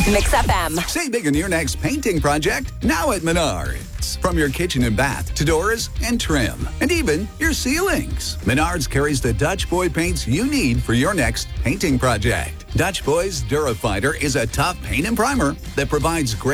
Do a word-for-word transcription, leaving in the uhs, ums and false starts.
Mix F M. Save big on your next painting project now at Menards. From your kitchen and bath to doors and trim, and even your ceilings. Menards carries the Dutch Boy paints you need for your next painting project. Dutch Boy's Durafighter is a tough paint and primer that provides great